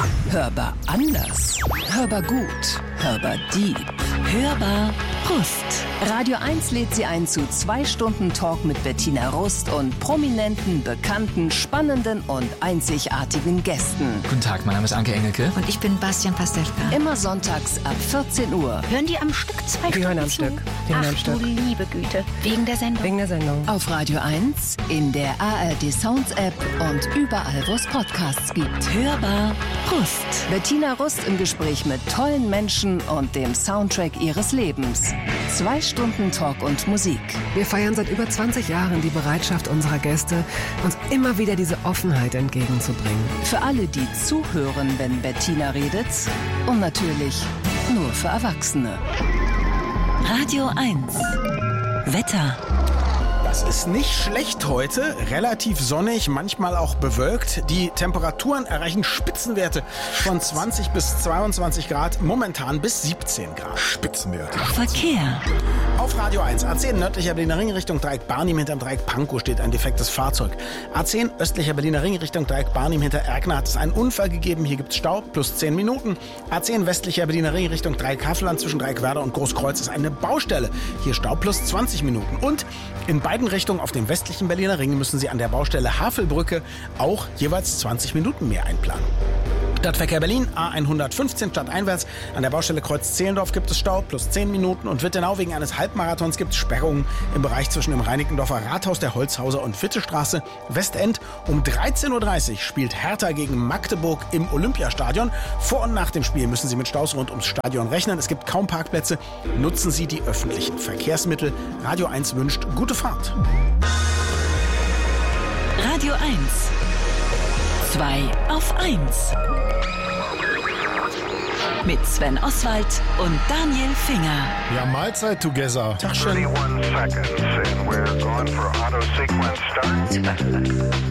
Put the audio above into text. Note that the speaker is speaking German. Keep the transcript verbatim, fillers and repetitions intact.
Hörbar anders, hörbar gut, hörbar deep, hörbar Rust. Radio eins lädt Sie ein zu zwei Stunden Talk mit Bettina Rust und prominenten, bekannten, spannenden und einzigartigen Gästen. Guten Tag, mein Name ist Anke Engelke. Und ich bin Bastian Pastewka. Immer sonntags ab vierzehn Uhr. Hören die am Stück zwei Die Stunden hören am zu? Stück. Die hören Ach am du Stück. liebe Güte. Wegen der Sendung. Wegen der Sendung. Auf Radio eins, in der A R D Sounds App und überall, wo es Podcasts gibt. Hörbar Rust. Bettina Rust im Gespräch mit tollen Menschen und dem Soundtrack ihres Lebens. Zwei Stunden Talk und Musik. Wir feiern seit über zwanzig Jahren die Bereitschaft unserer Gäste, uns immer wieder diese Offenheit entgegenzubringen. Für alle, die zuhören, wenn Bettina redet. Und natürlich nur für Erwachsene. Radio eins. Wetter. Das ist nicht schlecht heute, relativ sonnig, manchmal auch bewölkt. Die Temperaturen erreichen Spitzenwerte von zwanzig bis zweiundzwanzig Grad, momentan bis siebzehn Grad. Spitzenwerte. Verkehr. Auf Radio eins, A zehn nördlicher Berliner Ring Richtung Dreieck Barnim hinterm Dreieck Pankow steht ein defektes Fahrzeug. A zehn östlicher Berliner Ring Richtung Dreieck Barnim hinter Erkner hat es einen Unfall gegeben, hier gibt es Stau, plus zehn Minuten. A zehn westlicher Berliner Ring Richtung Dreieck Havelland zwischen Dreieck Werder und Großkreuz ist eine Baustelle, hier Stau plus zwanzig Minuten. Und in beiden Richtungen auf dem westlichen Berliner Ring müssen Sie an der Baustelle Havelbrücke auch jeweils zwanzig Minuten mehr einplanen. Stadtverkehr Berlin, A hundertfünfzehn stadteinwärts. An der Baustelle Kreuz-Zehlendorf gibt es Stau, plus zehn Minuten. Und Wittenau wegen eines Halbmarathons gibt es Sperrungen im Bereich zwischen dem Reinickendorfer Rathaus, der Holzhauser und Wittestraße. Westend um dreizehn Uhr dreißig spielt Hertha gegen Magdeburg im Olympiastadion. Vor und nach dem Spiel müssen Sie mit Staus rund ums Stadion rechnen. Es gibt kaum Parkplätze. Nutzen Sie die öffentlichen Verkehrsmittel. Radio eins wünscht gute Fahrt. Radio eins. zwei auf eins. Mit Sven Oswald und Daniel Finger. Ja, Mahlzeit together. Tag schön. thirty-one seconds and we're going for auto sequence start.